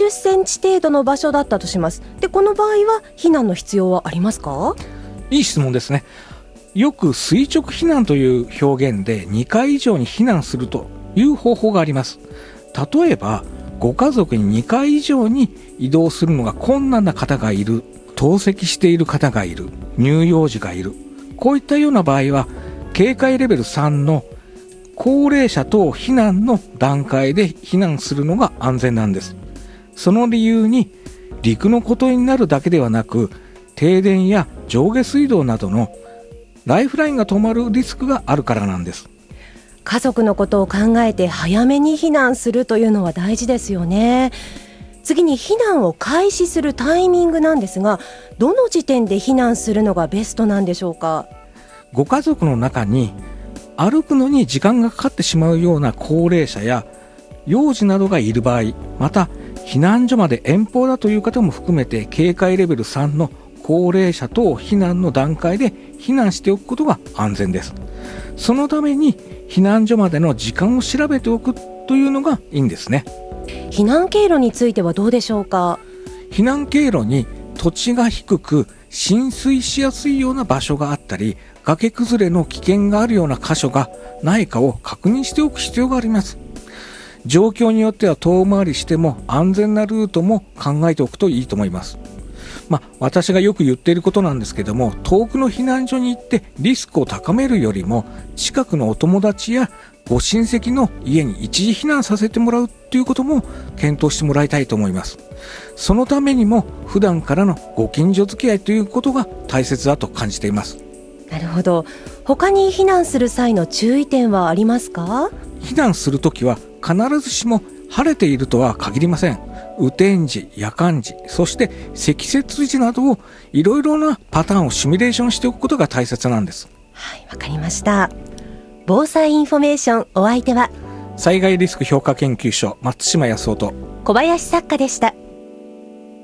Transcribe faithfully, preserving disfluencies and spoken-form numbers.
っセンチ程度の場所だったとします。でこの場合は避難の必要はありますか？ いい質問ですね。よく垂直避難という表現でにかい以上に避難するという方法があります。例えばご家族ににかい以上に移動するのが困難な方がいる、透析している方がいる、乳幼児がいる、こういったような場合は警戒レベルさんの高齢者等避難の段階で避難するのが安全なんです。その理由に陸のことになるだけではなく、停電や上下水道などのライフラインが止まるリスクがあるからなんです。 家族のことを考えて早めに避難するというのは大事ですよね。次に避難を開始するタイミングなんですが、どの時点で避難するのがベストなんでしょうか？ ご家族の中に歩くのに時間がかかってしまうような高齢者や幼児などがいる場合、また避難所まで遠方だという方も含めて警戒レベルさんの高齢者等避難の段階で避難しておくことが安全です。そのために避難所までの時間を調べておくというのがいいんですね。 避難経路についてはどうでしょうか？ 避難経路に土地が低く浸水しやすいような場所があったり、崖崩れの危険があるような箇所がないかを確認しておく必要があります。状況によっては遠回りしても安全なルートも考えておくといいと思います。まあ、私がよく言っていることなんですけども、遠くの避難所に行ってリスクを高めるよりも、近くのお友達やご親戚の家に一時避難させてもらうということも検討してもらいたいと思います。そのためにも普段からのご近所付き合いということが大切だと感じています。 なるほど。他に避難する際の注意点はありますか？ 避難するときは必ずしも晴れているとは限りません。雨天時、夜間時、そして積雪時などをいろいろなパターンをシミュレーションしておくことが大切なんです。 はい、わかりました。防災インフォメーション、お相手は災害リスク評価研究所松島康夫と小林作家でした。